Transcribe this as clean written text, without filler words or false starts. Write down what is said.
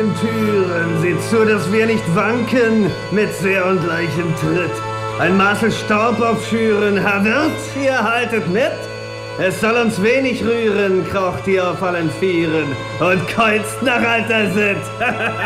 offenen Türen, seht zu, dass wir nicht wanken mit sehr und gleichem Tritt. Ein Maßel Staub aufschüren, Herr Wirt, ihr haltet mit? Es soll uns wenig rühren, kraucht ihr auf allen Vieren und keuzt nach alter Sitt.